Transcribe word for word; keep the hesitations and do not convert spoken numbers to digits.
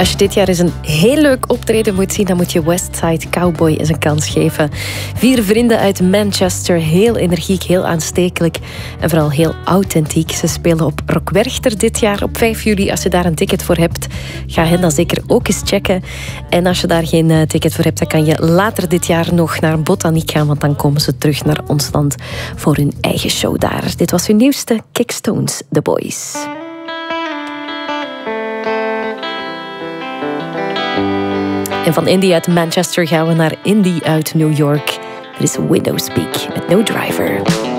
Als je dit jaar eens een heel leuk optreden moet zien, dan moet je Westside Cowboy eens een kans geven. Vier vrienden uit Manchester, heel energiek, heel aanstekelijk en vooral heel authentiek. Ze spelen op Rock Werchter dit jaar op vijf juli. Als je daar een ticket voor hebt, ga hen dan zeker ook eens checken. En als je daar geen uh, ticket voor hebt, dan kan je later dit jaar nog naar Botaniek gaan, want dan komen ze terug naar ons land voor hun eigen show daar. Dit was hun nieuwste Kickstones, The Boys. En van Indie uit Manchester gaan we naar Indie uit New York. Er is Window Speak met No Driver.